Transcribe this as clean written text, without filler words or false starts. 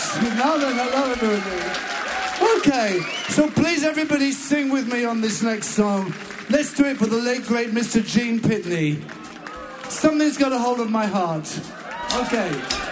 No, I love it. Okay, so please everybody sing with me on this next song. Let's do it for the late, great Mr. Gene Pitney. Something's got a hold of my heart. Okay.